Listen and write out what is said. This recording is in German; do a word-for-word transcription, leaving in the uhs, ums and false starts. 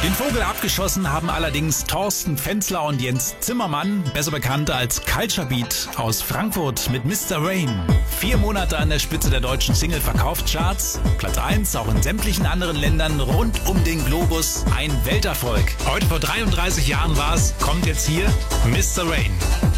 Den Vogel abgeschossen haben allerdings Thorsten Fenzler und Jens Zimmermann, besser bekannt als Culture Beat aus Frankfurt mit Mister Rain. Vier Monate an der Spitze der deutschen Single-Verkaufscharts, Platz eins auch in sämtlichen anderen Ländern rund um den Globus, ein Welterfolg. Heute vor dreiunddreißig Jahren war's, kommt jetzt hier Mister Rain.